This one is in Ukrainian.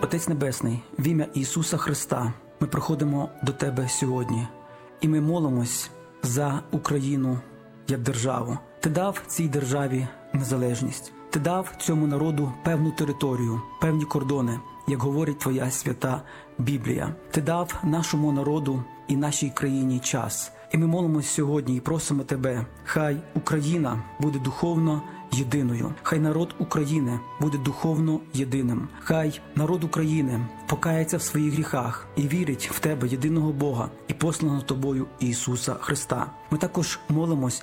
Отець Небесний, в ім'я Ісуса Христа ми приходимо до Тебе сьогодні, і ми молимось за Україну як державу. Ти дав цій державі незалежність. Ти дав цьому народу певну територію, певні кордони, як говорить Твоя свята Біблія. Ти дав нашому народу і нашій країні час. І ми молимось сьогодні і просимо Тебе, хай Україна буде духовно єдиною. Хай народ України буде духовно єдиним. Хай народ України покається в своїх гріхах і вірить в Тебе, єдиного Бога, і посланого Тобою Ісуса Христа. Ми також молимось